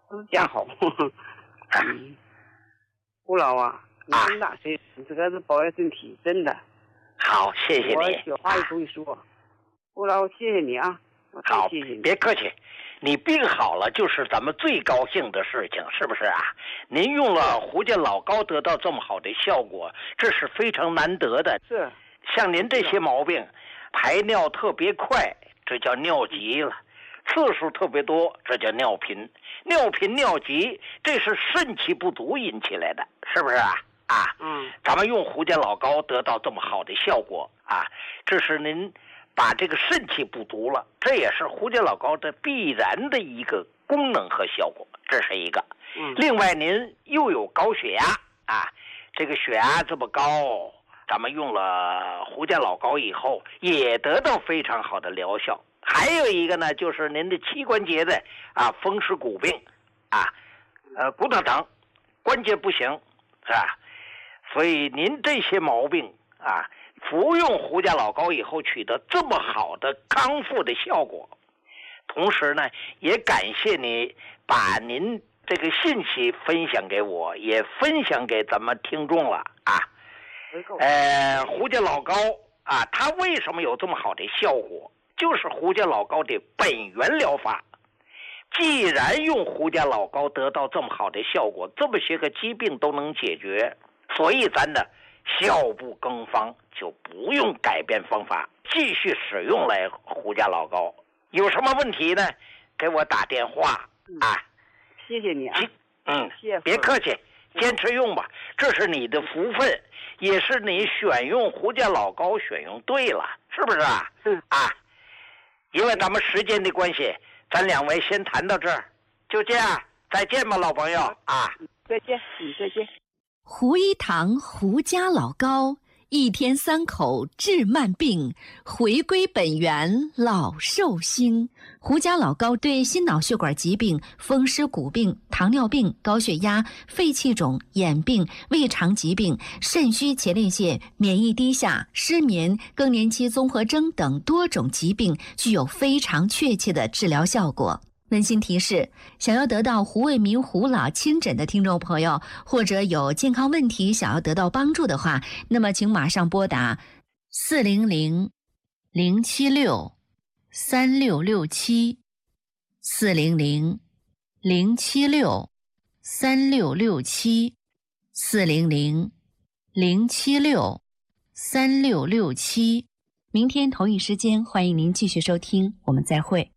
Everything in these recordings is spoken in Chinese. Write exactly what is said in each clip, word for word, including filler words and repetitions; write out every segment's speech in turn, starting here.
都是讲好。嗯，胡老啊，你真大岁数，这个是保养身体，真的。 好，谢谢你。 我有话可以说，胡老，谢谢你啊。 好， 谢谢你， 别客气。你病好了，就是咱们最高兴的事情，是不是啊？您用了胡家老膏得到这么好的效果，这是非常难得的。 是， 像您这些毛病，排尿特别快，这叫尿急了；次数特别多，这叫尿频。尿频尿急，这是肾气不足引起来的，是不是啊？啊， 嗯， 咱们用胡家老膏得到这么好的效果啊，这是您把这个肾气不足了，这也是胡家老膏的必然的一个功能和效果，这是一个。 嗯， 另外您又有高血压啊，这个血压这么高，咱们用了胡家老膏以后，也得到非常好的疗效。还有一个呢，就是您的膝关节的啊风湿骨病啊，呃骨头疼，关节不行，是吧？所以您这些毛病啊，服用胡家老膏以后取得这么好的康复的效果，同时呢，也感谢你把您这个信息分享给我，也分享给咱们听众了啊。呃，胡家老膏啊，它为什么有这么好的效果？就是胡家老膏的本源疗法。既然用胡家老膏得到这么好的效果，这么些个疾病都能解决，所以咱呢效不更方，就不用改变方法，继续使用来胡家老膏。有什么问题呢？给我打电话啊！ 谢谢你啊， 嗯， 谢谢， 别客气，坚持用吧，这是你的福分，也是你选用胡家老膏选用对了，是不是啊？ 嗯啊，因为咱们时间的关系，咱两位先谈到这儿，就这样，再见吧，老朋友啊！ 再见，嗯，再见。 胡一堂胡家老膏，一天三口治慢病，回归本源老寿星。胡家老膏对心脑血管疾病、风湿骨病、糖尿病、高血压、肺气肿、眼病、胃肠疾病、肾虚前列腺、免疫低下、失眠、更年期综合征等多种疾病具有非常确切的治疗效果。温馨提示：想要得到胡卫民胡老亲诊的听众朋友，或者有健康问题想要得到帮助的话，那么请马上拨打四零零零七六三六六七四零零零七六三六六七四零零零七六三六六七。明天同一时间，欢迎您继续收听，我们再会。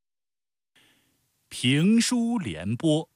评书联播。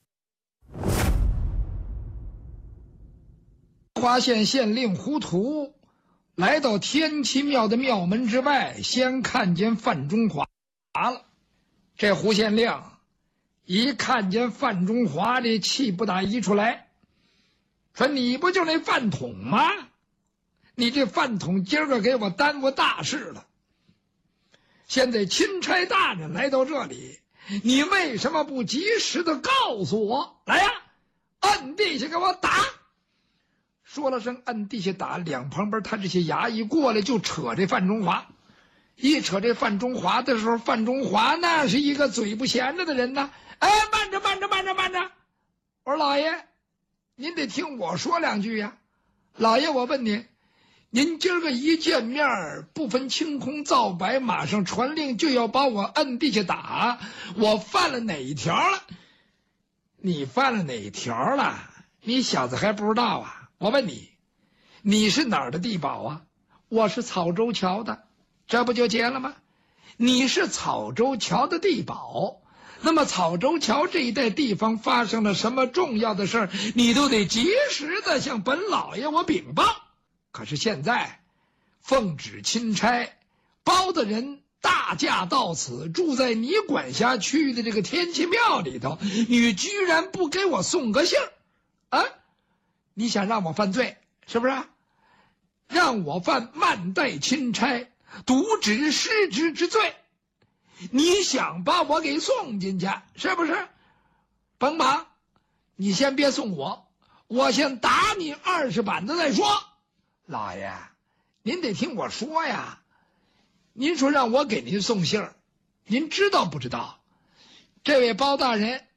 花县县令胡图来到天齐庙的庙门之外，先看见范中华了。这胡县令一看见范中华，这气不打一处来，说：“你不就那饭桶吗？你这饭桶今儿个给我耽误大事了。现在钦差大人来到这里，你为什么不及时的告诉我？来呀，摁地下给我打！”说了声摁地下打，两旁边他这些衙役过来就扯这范中华。一扯这范中华的时候，范中华那是一个嘴不闲着的人呐。哎，慢着慢着慢着慢着！我说老爷，您得听我说两句呀。老爷，我问您，您今儿个一见面，不分青红皂白，马上传令就要把我摁地下打，我犯了哪一条了？你犯了哪一条了？你小子还不知道啊？我问你，你是哪儿的地保啊？我是草州桥的，这不就结了吗？你是草州桥的地保，那么草州桥这一带地方发生了什么重要的事儿，你都得及时的向本老爷我禀报。可是现在奉旨钦差，包大人大驾到此，住在你管辖区的这个天齐庙里头，你居然不给我送个信儿啊？你想让我犯罪是不是？让我犯慢待钦差、渎职失职之罪，你想把我给送进去是不是？甭忙，你先别送我，我先打你二十板子再说。老爷，您得听我说呀。您说让我给您送信儿，您知道不知道？这位包大人